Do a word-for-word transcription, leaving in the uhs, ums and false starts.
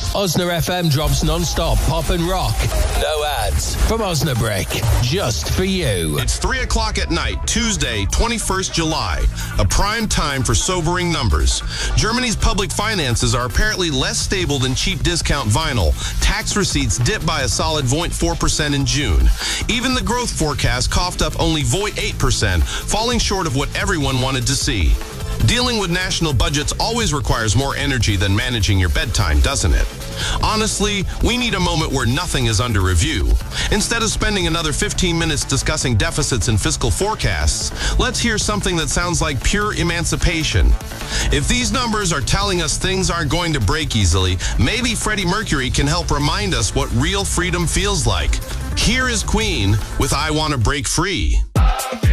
Osna F M drops non-stop pop and rock. No ads. From Osnabrick. Just for you. It's three o'clock at night, Tuesday, twenty-first of July. A prime time for sobering numbers. Germany's public finances are apparently less stable than cheap discount vinyl. Tax receipts dipped by a solid zero point four percent in June. Even the growth forecast coughed up only zero point eight percent, falling short of what everyone wanted to see. Dealing with national budgets always requires more energy than managing your bedtime, doesn't it? Honestly, we need a moment where nothing is under review. Instead of spending another fifteen minutes discussing deficits and fiscal forecasts, let's hear something that sounds like pure emancipation. If these numbers are telling us things aren't going to break easily, maybe Freddie Mercury can help remind us what real freedom feels like. Here is Queen with I Want to Break Free.